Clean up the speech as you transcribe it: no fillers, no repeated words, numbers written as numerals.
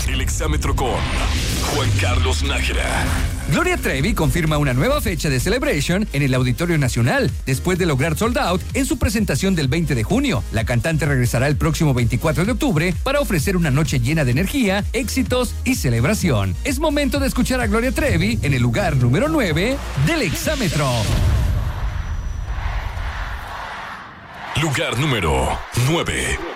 El Exámetro con Juan Carlos Nájera. Gloria Trevi confirma una nueva fecha de Celebration en el Auditorio Nacional, después de lograr sold out en su presentación del 20 de junio. La cantante regresará el próximo 24 de octubre para ofrecer una noche llena de energía, éxitos y celebración. Es momento de escuchar a Gloria Trevi en el lugar número 9 del Exámetro. Lugar número 9.